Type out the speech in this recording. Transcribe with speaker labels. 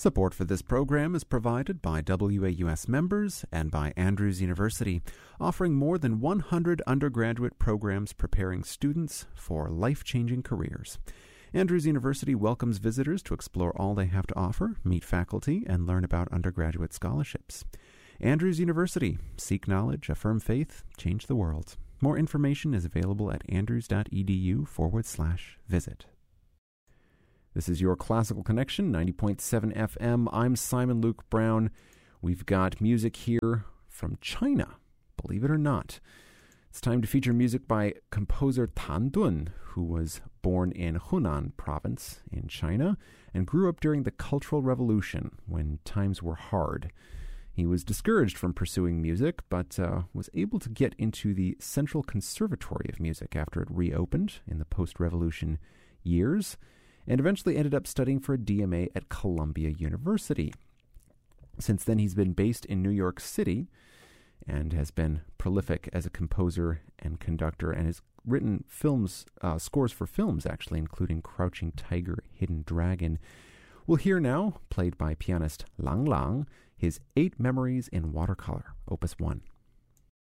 Speaker 1: Support for this program is provided by WAUS members and by Andrews University, offering more than 100 undergraduate programs preparing students for life-changing careers. Andrews University welcomes visitors to explore all they have to offer, meet faculty, and learn about undergraduate scholarships. Andrews University. Seek knowledge, affirm faith, change the world. More information is available at andrews.edu/visit. This is your Classical Connection, 90.7 FM. I'm Simon Luke Brown. We've got music here from China, believe it or not. It's time to feature music by composer Tan Dun, who was born in Hunan province in China and grew up during the Cultural Revolution when times were hard. He was discouraged from pursuing music, but was able to get into the Central Conservatory of Music after it reopened in the post-revolution years, and eventually ended up studying for a DMA at Columbia University. Since then, he's been based in New York City and has been prolific as a composer and conductor, and has written scores for films, actually, including Crouching Tiger, Hidden Dragon. We'll hear now, played by pianist Lang Lang, his 8 Memories in Watercolor, Opus 1.